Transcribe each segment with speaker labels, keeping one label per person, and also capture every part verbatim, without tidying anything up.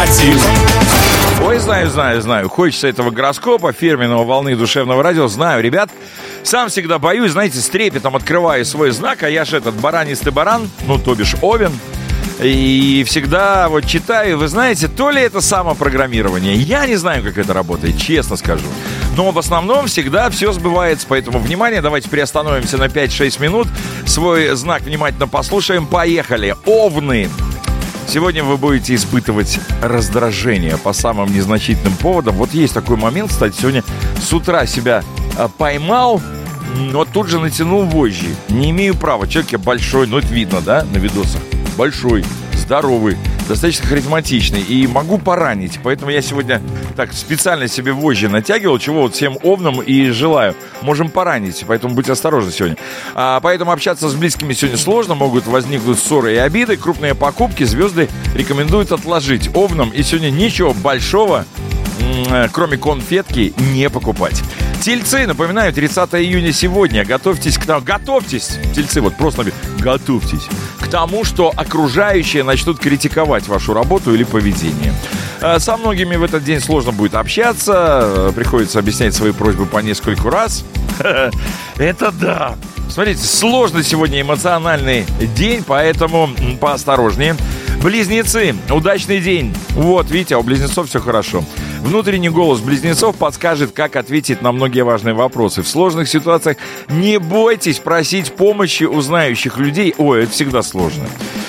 Speaker 1: корпоратив.
Speaker 2: Ой, знаю, знаю, знаю. Хочется этого гороскопа, фирменного волны душевного радио. Знаю, ребят. Сам всегда боюсь, знаете, с трепетом открываю свой знак, а я же этот баранистый баран, ну, то бишь овен. И всегда вот читаю, вы знаете, то ли это самопрограммирование. Я не знаю, как это работает, честно скажу. Но в основном всегда все сбывается. Поэтому, внимание, давайте приостановимся на пять-шесть минут. Свой знак внимательно послушаем. Поехали. Овны. Сегодня вы будете испытывать раздражение по самым незначительным поводам. Вот есть такой момент, кстати, сегодня с утра себя поймал, но тут же натянул вожжи. Не имею права. Человек я большой, ну это видно, да, на видосах. Большой, здоровый, достаточно харизматичный и могу поранить. Поэтому я сегодня так специально себе вожжи натягивал, чего вот всем овнам и желаю. Можем поранить, поэтому будьте осторожны сегодня. А, поэтому общаться с близкими сегодня сложно, могут возникнуть ссоры и обиды. Крупные покупки звезды рекомендуют отложить овнам. И сегодня ничего большого, кроме конфетки, не покупать. Тельцы, напоминаю, тридцатого июня сегодня. Готовьтесь к тому... Готовьтесь! Тельцы, вот просто готовьтесь к тому, что окружающие начнут критиковать вашу работу или поведение. Со многими в этот день сложно будет общаться. Приходится объяснять свои просьбы по нескольку раз. Это да! Смотрите, сложный сегодня эмоциональный день, поэтому поосторожнее. Близнецы, удачный день. Вот, видите, а у близнецов все хорошо. Внутренний голос близнецов подскажет, как ответить на многие важные вопросы. В сложных ситуациях не бойтесь просить помощи у знающих людей. Ой, это всегда сложно.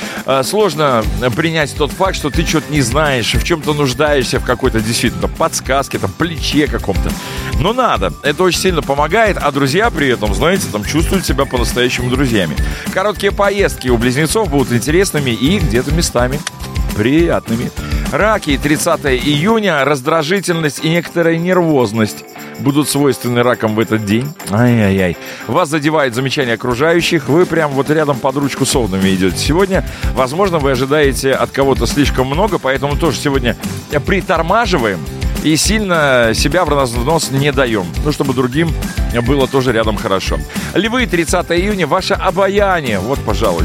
Speaker 2: Сложно принять тот факт, что ты что-то не знаешь, в чем-то нуждаешься, в какой-то действительно подсказке, там, плече каком-то. Но надо. Это очень сильно помогает, а друзья при этом, знаете, там чувствуют себя по-настоящему друзьями. Короткие поездки у близнецов будут интересными и где-то местами приятными. Раки, тридцатого июня, раздражительность и некоторая нервозность будут свойственны ракам в этот день. Ай-яй-яй. Вас задевает замечание окружающих. Вы прям вот рядом под ручку с овнами идете сегодня. Возможно, вы ожидаете от кого-то слишком много, поэтому тоже сегодня притормаживаем и сильно себя в разнос не даем. Ну, чтобы другим было тоже рядом хорошо. Львы, тридцатого июня, ваше обаяние. Вот, пожалуй.